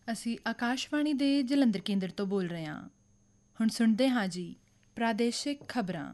ਅਸੀਂ ਆਕਾਸ਼ਵਾਣੀ ਦੇ ਜਲੰਧਰ ਕੇਂਦਰ ਤੋਂ ਬੋਲ ਰਹੇ ਹਾਂ। ਹੁਣ ਸੁਣਦੇ ਹਾਂ ਜੀ ਪ੍ਰਾਦੇਸ਼ਿਕ ਖਬਰਾਂ।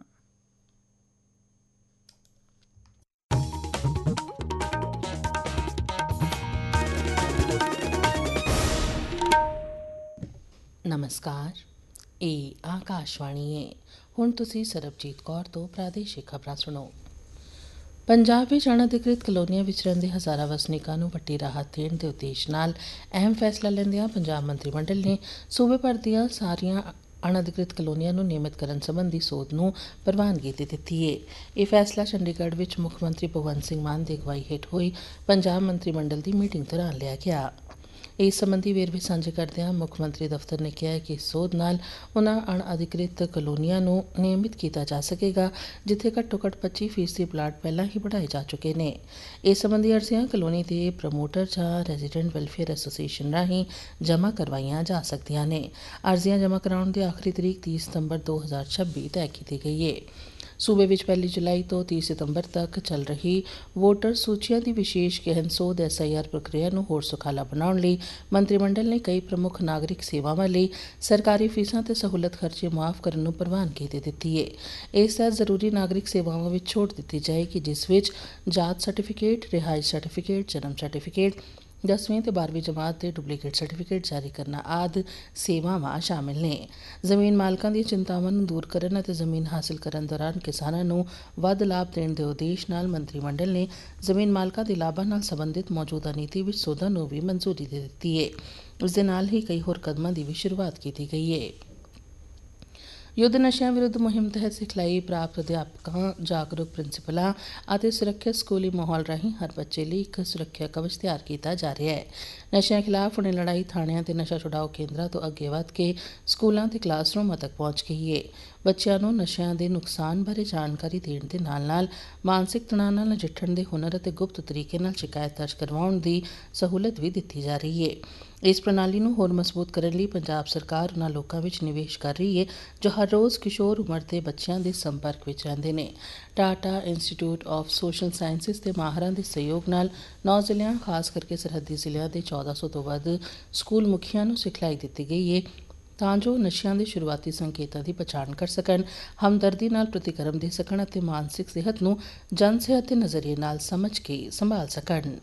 ਨਮਸਕਾਰ, ਇਹ ਆਕਾਸ਼ਵਾਣੀ ਹੈ। ਹੁਣ ਤੁਸੀਂ ਸਰਬਜੀਤ ਕੌਰ ਤੋਂ ਪ੍ਰਾਦੇਸ਼ਿਕ ਖਬਰਾਂ ਸੁਣੋ। ਪੰਜਾਬ ਵਿੱਚ ਅਣਅਧਿਕ੍ਰਿਤ ਕਲੋਨੀਆਂ ਵਿੱਚ ਰਹਿੰਦੇ ਹਜ਼ਾਰਾਂ ਵਸਨੀਕਾਂ ਨੂੰ ਵੱਡੀ ਰਾਹਤ ਦੇਣ ਦੇ ਉਦੇਸ਼ ਨਾਲ ਅਹਿਮ ਫੈਸਲਾ ਲੈਂਦਿਆਂ ਪੰਜਾਬ ਮੰਤਰੀ ਮੰਡਲ ਨੇ ਸੂਬੇ ਭਰ ਦੀਆਂ ਸਾਰੀਆਂ ਅਣਅਧਿਕ੍ਰਿਤ ਕਲੋਨੀਆਂ ਨੂੰ ਨਿਯਮਿਤ ਕਰਨ ਸੰਬੰਧੀ ਸੋਧ ਨੂੰ ਪ੍ਰਵਾਨਗੀ ਦੇ ਦਿੱਤੀ ਹੈ। ਇਹ ਫੈਸਲਾ ਚੰਡੀਗੜ੍ਹ ਵਿੱਚ ਮੁੱਖ ਮੰਤਰੀ ਭਗਵੰਤ ਸਿੰਘ ਮਾਨ ਦੀ ਅਗਵਾਈ ਹੇਠ ਹੋਈ ਪੰਜਾਬ ਮੰਤਰੀ ਮੰਡਲ ਦੀ ਮੀਟਿੰਗ ਦੌਰਾਨ ਲਿਆ ਗਿਆ। ਇਸ ਸੰਬੰਧੀ ਵੇਰਵੇ ਸਾਂਝੇ ਕਰਦਿਆਂ ਮੁੱਖ ਮੰਤਰੀ ਦਫ਼ਤਰ ਨੇ ਕਿਹਾ ਕਿ ਇਸ ਸੋਧ ਨਾਲ ਉਨ੍ਹਾਂ ਅਣਅਧਿਕ੍ਰਿਤ ਕਲੋਨੀਆਂ ਨੂੰ ਨਿਯਮਿਤ ਕੀਤਾ ਜਾ ਸਕੇਗਾ ਜਿੱਥੇ ਘੱਟੋ ਘੱਟ 25% ਪਲਾਟ ਪਹਿਲਾਂ ਹੀ ਬਣਾਏ ਜਾ ਚੁੱਕੇ ਨੇ। ਇਸ ਸੰਬੰਧੀ ਅਰਜ਼ੀਆਂ ਕਲੋਨੀ ਦੇ ਪ੍ਰਮੋਟਰ ਜਾਂ ਰੈਜ਼ੀਡੈਂਟ ਵੈਲਫੇਅਰ ਐਸੋਸੀਏਸ਼ਨ ਰਾਹੀਂ ਜਮ੍ਹਾਂ ਕਰਵਾਈਆਂ ਜਾ ਸਕਦੀਆਂ ਨੇ। ਅਰਜ਼ੀਆਂ ਜਮ੍ਹਾਂ ਕਰਾਉਣ ਦੀ ਆਖਰੀ ਤਰੀਕ 30 ਸਤੰਬਰ 2026 ਤੈਅ ਕੀਤੀ ਗਈ ਹੈ। ਸੂਬੇ ਵਿੱਚ 1 ਜੁਲਾਈ ਤੋਂ 30 ਸਤੰਬਰ ਤੱਕ ਚੱਲ ਰਹੀ ਵੋਟਰ ਸੂਚੀਆਂ ਦੀ ਵਿਸ਼ੇਸ਼ ਗਹਿਨ ਸੋਧ SIR ਪ੍ਰਕਿਰਿਆ ਨੂੰ ਹੋਰ ਸੁਖਾਲਾ ਬਣਾਉਣ ਲਈ ਮੰਤਰੀ ਮੰਡਲ ਨੇ ਕਈ ਪ੍ਰਮੁੱਖ ਨਾਗਰਿਕ ਸੇਵਾਵਾਂ ਲਈ ਸਰਕਾਰੀ ਫੀਸਾਂ ਤੇ ਸਹੂਲਤ ਖਰਚੇ ਮੁਆਫ ਕਰਨ ਨੂੰ ਪ੍ਰਵਾਨਗੀ ਦੇ ਦਿੱਤੀ ਹੈ। ਇਸ ਤਹਿਤ ਜ਼ਰੂਰੀ ਨਾਗਰਿਕ ਸੇਵਾਵਾਂ ਵਿੱਚ ਛੋਟ ਦਿੱਤੀ ਜਾਏਗੀ ਜਿਸ ਵਿੱਚ ਜਾਤ ਸਰਟੀਫਿਕੇਟ, ਰਿਹਾਇਸ਼ ਸਰਟੀਫਿਕੇਟ, ਜਨਮ ਸਰਟੀਫਿਕੇਟ, 10ਵੀਂ ਤੇ 12ਵੀਂ ਜਮਾਤ ਦੇ ਡੁਪਲੀਕੇਟ ਸਰਟੀਫਿਕੇਟ ਜਾਰੀ ਕਰਨਾ ਆਦਿ ਸੇਵਾਵਾਂ ਸ਼ਾਮਿਲ ਨੇ। ਜ਼ਮੀਨ ਮਾਲਕਾਂ ਦੀਆਂ ਚਿੰਤਾਵਾਂ ਨੂੰ ਦੂਰ ਕਰਨ ਅਤੇ ਜ਼ਮੀਨ ਹਾਸਲ ਕਰਨ ਦੌਰਾਨ ਕਿਸਾਨਾਂ ਨੂੰ ਵੱਧ ਲਾਭ ਦੇਣ ਦੇ ਉਦੇਸ਼ ਨਾਲ ਮੰਤਰੀ ਮੰਡਲ ਨੇ ਜ਼ਮੀਨ ਮਾਲਕਾਂ ਦੇ ਲਾਭਾਂ ਨਾਲ ਸੰਬੰਧਿਤ ਮੌਜੂਦਾ ਨੀਤੀ ਵਿੱਚ ਸੋਧਾਂ ਨੂੰ ਵੀ ਮਨਜ਼ੂਰੀ ਦੇ ਦਿੱਤੀ ਹੈ। ਇਸ ਦੇ ਨਾਲ ਹੀ ਕਈ ਹੋਰ ਕਦਮਾਂ ਦੀ ਵੀ ਸ਼ੁਰੂਆਤ ਕੀਤੀ ਗਈ ਹੈ। ਯੁੱਧ ਨਸ਼ਿਆਂ ਵਿਰੁੱਧ ਮੁਹਿੰਮ ਤਹਿਤ ਸਿਖਲਾਈ ਪ੍ਰਾਪਤ ਅਧਿਆਪਕਾਂ, ਜਾਗਰੂਕ ਪ੍ਰਿੰਸੀਪਲਾਂ ਅਤੇ ਸੁਰੱਖਿਅਤ ਸਕੂਲੀ ਮਾਹੌਲ ਰਾਹੀਂ ਹਰ ਬੱਚੇ ਲਈ ਇੱਕ ਸੁਰੱਖਿਆ ਕਵਚ ਤਿਆਰ ਕੀਤਾ ਜਾ ਰਿਹਾ ਹੈ। ਨਸ਼ਿਆਂ ਖਿਲਾਫ ਹੁਣੇ ਲੜਾਈ ਥਾਣਿਆਂ ਤੇ ਨਸ਼ਾ ਛੁਡਾਊ ਕੇਂਦਰਾਂ ਤੋਂ ਅੱਗੇ ਵੱਧ ਕੇ ਸਕੂਲਾਂ ਤੇ ਕਲਾਸਰੂਮਾਂ ਤੱਕ ਪਹੁੰਚ ਗਈ ਹੈ। ਬੱਚਿਆਂ ਨੂੰ ਨਸ਼ਿਆਂ ਦੇ ਨੁਕਸਾਨ ਬਾਰੇ ਜਾਣਕਾਰੀ ਦੇਣ ਦੇ ਨਾਲ ਮਾਨਸਿਕ ਤਣਾਅ ਨਾਲ ਨਜਿੱਠਣ ਦੇ ਹੁਨਰ ਅਤੇ ਗੁਪਤ ਤਰੀਕੇ ਨਾਲ ਸ਼ਿਕਾਇਤ ਦਰਜ ਕਰਵਾਉਣ ਦੀ ਸਹੂਲਤ ਵੀ ਦਿੱਤੀ ਜਾ ਰਹੀ ਹੈ। ਇਸ ਪ੍ਰਣਾਲੀ ਨੂੰ ਹੋਰ ਮਜ਼ਬੂਤ ਕਰਨ ਲਈ ਪੰਜਾਬ ਸਰਕਾਰ ਉਨ੍ਹਾਂ ਲੋਕਾਂ ਵਿੱਚ ਨਿਵੇਸ਼ ਕਰ ਰਹੀ ਹੈ ਜੋ ਹਰ ਰੋਜ਼ ਕਿਸ਼ੋਰ ਉਮਰ ਦੇ ਬੱਚਿਆਂ ਦੇ ਸੰਪਰਕ ਵਿੱਚ ਰਹਿੰਦੇ ਨੇ। Tata institute of social sciences ਦੇ ਮਾਹਰਾਂ ਦੇ ਸਹਿਯੋਗ ਨਾਲ 9 ਜ਼ਿਲ੍ਹਿਆਂ ਖਾਸ ਕਰਕੇ ਸਰਹੱਦੀ ਜ਼ਿਲ੍ਹਿਆਂ ਦੇ 1400 ਤੋਂ ਵੱਧ ਸਕੂਲ ਮੁਖੀਆਂ ਨੂੰ ਸਿਖਲਾਈ ਦਿੱਤੀ ਗਈ ਹੈ ਤਾਂ ਜੋ ਨਸ਼ਿਆਂ ਦੇ ਸ਼ੁਰੂਆਤੀ ਸੰਕੇਤਾਂ ਦੀ ਪਛਾਣ ਕਰ ਸਕਣ, ਹਮਦਰਦੀ ਨਾਲ ਪ੍ਰਤੀਕਰਮ ਦੇ ਸਕਣ ਅਤੇ ਮਾਨਸਿਕ ਸਿਹਤ ਨੂੰ ਜਨ ਸਿਹਤ ਦੇ ਨਜ਼ਰੀਏ ਨਾਲ ਸਮਝ ਕੇ ਸੰਭਾਲ ਸਕਣ।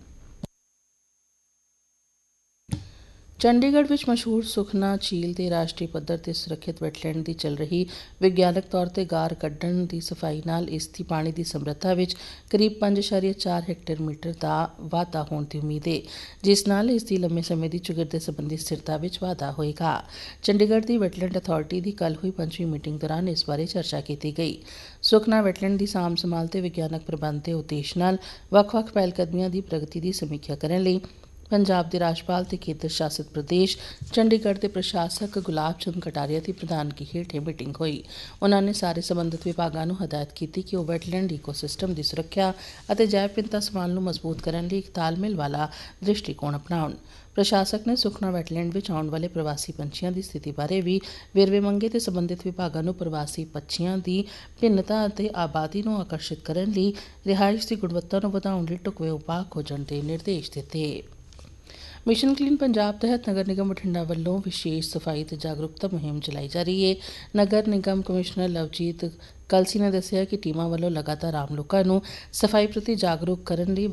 ਚੰਡੀਗੜ੍ਹ ਵਿੱਚ ਮਸ਼ਹੂਰ ਸੁਖਨਾ ਝੀਲ ਦੇ ਰਾਸ਼ਟਰੀ ਪੱਧਰ ਤੇ ਸੁਰੱਖਿਅਤ ਵੈਟਲੈਂਡ ਦੀ ਚੱਲ ਰਹੀ ਵਿਗਿਆਨਕ ਤੌਰ ਤੇ ਗਾਰ ਕੱਢਣ ਦੀ ਸਫਾਈ ਨਾਲ ਇਸ ਦੀ ਪਾਣੀ ਦੀ ਸਮਰੱਥਾ ਵਿੱਚ ਕਰੀਬ 5.4 ਹੈਕਟੇਅਰ ਦਾ ਵਾਧਾ ਹੋਣ ਦੀ ਉਮੀਦ ਹੈ ਜਿਸ ਨਾਲ ਇਸ ਦੀ ਲੰਮੇ ਸਮੇਂ ਦੀ ਚੌਗਿਰਦੇ ਸੰਬੰਧੀ ਸਥਿਰਤਾ ਵਿੱਚ ਵਾਧਾ ਹੋਏਗਾ। ਚੰਡੀਗੜ੍ਹ ਦੀ ਵੈਟਲੈਂਡ ਅਥਾਰਟੀ ਦੀ ਕੱਲ੍ਹ ਹੋਈ 5ਵੀਂ ਮੀਟਿੰਗ ਦੌਰਾਨ ਇਸ ਬਾਰੇ ਚਰਚਾ ਕੀਤੀ ਗਈ। ਸੁਖਨਾ ਵੈਟਲੈਂਡ ਦੀ ਸਾਂਭ ਸੰਭਾਲ ਤੇ ਵਿਗਿਆਨਕ ਪ੍ਰਬੰਧ ਦੇ ਉਦੇਸ਼ ਨਾਲ ਵੱਖ-ਵੱਖ ਪਹਿਲਕਦਮੀਆਂ ਦੀ ਪ੍ਰਗਤੀ ਦੀ ਸਮੀਖਿਆ ਕਰਨ ਲਈ ਪੰਜਾਬ ਦੇ ਰਾਜਪਾਲ ਤੇ ਕੇਂਦਰ ਸ਼ਾਸਿਤ ਪ੍ਰਦੇਸ਼ ਚੰਡੀਗੜ੍ਹ ਦੇ ਪ੍ਰਸ਼ਾਸਕ ਗੁਲਾਬ ਚੰਦ ਕਟਾਰੀਆ ਦੀ ਪ੍ਰਧਾਨਗੀ ਹੇਠ ਇਹ ਮੀਟਿੰਗ ਹੋਈ। ਉਨ੍ਹਾਂ ਨੇ ਸਾਰੇ ਸੰਬੰਧਿਤ ਵਿਭਾਗਾਂ ਨੂੰ ਹਦਾਇਤ ਕੀਤੀ ਕਿ ਉਹ ਵੈਟਲੈਂਡ ਈਕੋਸਿਸਟਮ ਦੀ ਸੁਰੱਖਿਆ ਅਤੇ ਜੈਵ ਵਿਭਿੰਨਤਾ ਸੰਭਾਲ ਨੂੰ ਮਜ਼ਬੂਤ ਕਰਨ ਲਈ ਇੱਕ ਤਾਲਮੇਲ ਵਾਲਾ ਦ੍ਰਿਸ਼ਟੀਕੋਣ ਅਪਣਾਉਣ। ਪ੍ਰਸ਼ਾਸਕ ਨੇ ਸੁਖਨਾ ਵੈਟਲੈਂਡ ਵਿੱਚ ਆਉਣ ਵਾਲੇ ਪ੍ਰਵਾਸੀ ਪੰਛੀਆਂ ਦੀ ਸਥਿਤੀ ਬਾਰੇ ਵੀ ਵੇਰਵੇ ਮੰਗੇ ਤੇ ਸੰਬੰਧਿਤ ਵਿਭਾਗਾਂ ਨੂੰ ਪ੍ਰਵਾਸੀ ਪੰਛੀਆਂ ਦੀ ਭਿੰਨਤਾ ਅਤੇ ਆਬਾਦੀ ਨੂੰ ਆਕਰਸ਼ਿਤ ਕਰਨ ਲਈ ਰਿਹਾਇਸ਼ ਦੀ ਗੁਣਵੱਤਾ ਨੂੰ ਵਧਾਉਣ ਲਈ ਢੁਕਵੇਂ ਉਪਾਅ ਖੋਜਣ ਦੇ ਨਿਰਦੇਸ਼ ਦਿੱਤੇ। ਮਿਸ਼ਨ ਕਲੀਨ ਪੰਜਾਬ ਤਹਿਤ ਨਗਰ ਨਿਗਮ ਬਠਿੰਡਾ ਵੱਲੋਂ ਵਿਸ਼ੇਸ਼ ਸਫਾਈ ਤੇ ਜਾਗਰੂਕਤਾ ਮੁਹਿੰਮ ਚਲਾਈ ਜਾ ਰਹੀ ਹੈ। ਨਗਰ ਨਿਗਮ ਕਮਿਸ਼ਨਰ ਲਵਜੀਤ ਕਲਸੀ ਨੇ ਦੱਸਿਆ ਕਿ ਟੀਮਾਂ ਵੱਲੋਂ ਲਗਾਤਾਰ ਆਮ ਲੋਕਾਂ ਨੂੰ ਸਫਾਈ ਪ੍ਰਤੀ ਜਾਗਰੂਕ ਕਰਨ ਲਈ